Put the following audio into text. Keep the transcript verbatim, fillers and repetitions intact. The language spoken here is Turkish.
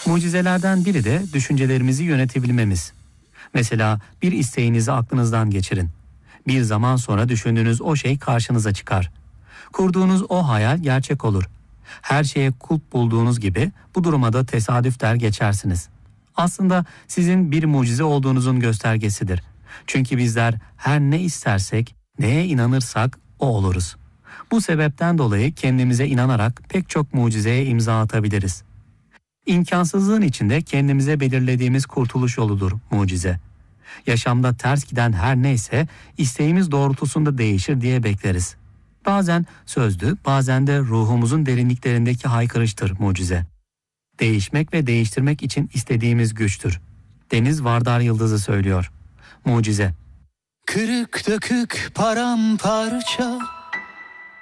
Mucizelerden biri de düşüncelerimizi yönetebilmemiz. Mesela bir isteğinizi aklınızdan geçirin. Bir zaman sonra düşündüğünüz o şey karşınıza çıkar. Kurduğunuz o hayal gerçek olur. Her şeye kulp bulduğunuz gibi bu duruma da tesadüf der geçersiniz. Aslında sizin bir mucize olduğunuzun göstergesidir. Çünkü bizler her ne istersek, neye inanırsak o oluruz. Bu sebepten dolayı kendimize inanarak pek çok mucizeye imza atabiliriz. İmkansızlığın içinde kendimize belirlediğimiz kurtuluş yoludur mucize. Yaşamda ters giden her neyse isteğimiz doğrultusunda değişir diye bekleriz. Bazen sözlü, bazen de ruhumuzun derinliklerindeki haykırıştır mucize. Değişmek ve değiştirmek için istediğimiz güçtür. Deniz Vardar Yıldızı söylüyor. Mucize. Kırık dökük paramparça